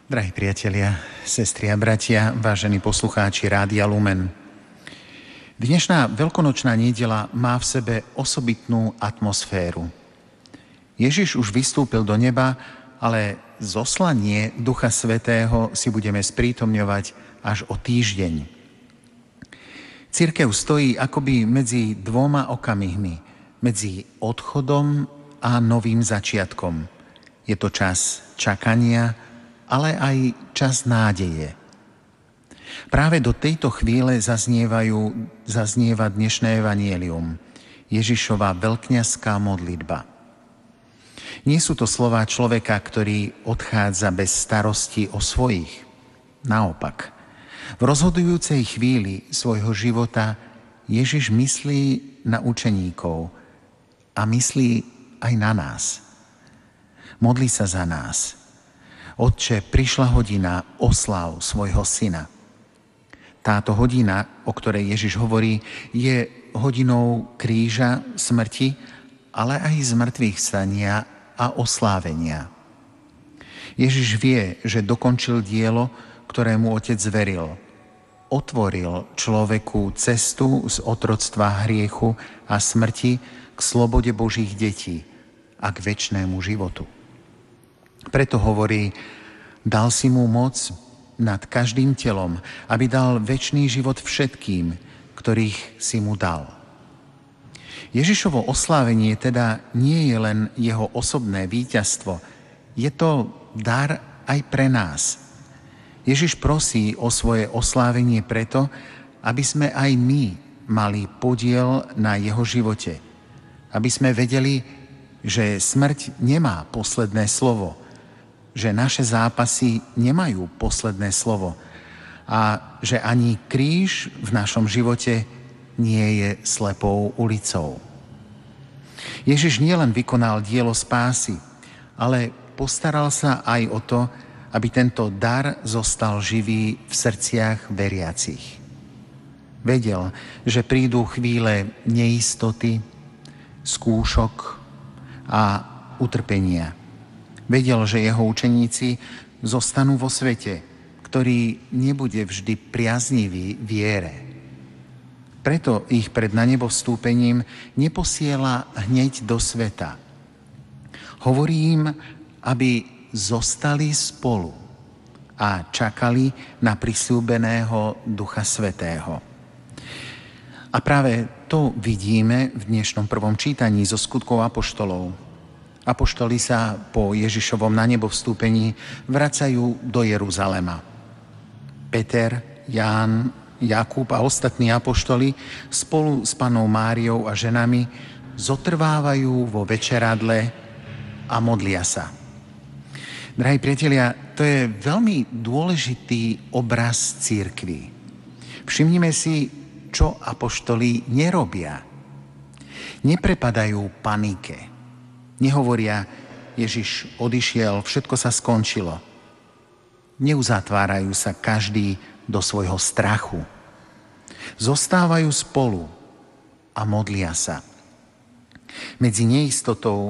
Drahí priatelia, sestry a bratia, vážení poslucháči Rádia Lumen. Dnešná veľkonočná nedeľa má v sebe osobitnú atmosféru. Ježiš už vystúpil do neba, ale zoslanie Ducha Svätého si budeme sprítomňovať až o týždeň. Cirkev stojí akoby medzi dvoma okamihmi, medzi odchodom a novým začiatkom. Je to čas čakania, ale aj čas nádeje. Práve do tejto chvíle zaznieva dnešné evanjelium, Ježišova veľkňazská modlitba. Nie sú to slová človeka, ktorý odchádza bez starosti o svojich. Naopak, v rozhodujúcej chvíli svojho života Ježiš myslí na učeníkov a myslí aj na nás. Modlí sa za nás. Otče, prišla hodina, osláv svojho syna. Táto hodina, o ktorej Ježiš hovorí, je hodinou kríža, smrti, ale aj zmrtvých stania a oslávenia. Ježiš vie, že dokončil dielo, ktorému Otec zveril. Otvoril človeku cestu z otroctva hriechu a smrti k slobode Božích detí a k večnému životu. Preto hovorí, dal si mu moc nad každým telom, aby dal večný život všetkým, ktorých si mu dal. Ježišovo oslávenie teda nie je len jeho osobné víťazstvo, je to dar aj pre nás. Ježiš prosí o svoje oslávenie preto, aby sme aj my mali podiel na jeho živote. Aby sme vedeli, že smrť nemá posledné slovo, že naše zápasy nemajú posledné slovo a že ani kríž v našom živote nie je slepou ulicou. Ježiš nielen vykonal dielo spásy, ale postaral sa aj o to, aby tento dar zostal živý v srdciach veriacich. Vedel, že prídu chvíle neistoty, skúšok a utrpenia. Vedel, že jeho učeníci zostanú vo svete, ktorý nebude vždy priaznivý viere. Preto ich pred na nebo vstúpením neposiela hneď do sveta. Hovorí im, aby zostali spolu a čakali na prisľúbeného Ducha Svätého. A práve to vidíme v dnešnom prvom čítaní zo Skutkov apoštolov. Apoštoli sa po Ježišovom na nebo vstúpení vracajú do Jeruzalema. Peter, Ján, Jakub a ostatní apoštoli spolu s Pannou Máriou a ženami zotrvávajú vo večeradle a modlia sa. Drahí priatelia, to je veľmi dôležitý obraz cirkvi. Všimnime si, čo apoštoli nerobia. Neprepadajú panike. Nehovoria, Ježiš odišiel, všetko sa skončilo. Neuzatvárajú sa každý do svojho strachu. Zostávajú spolu a modlia sa. Medzi neistotou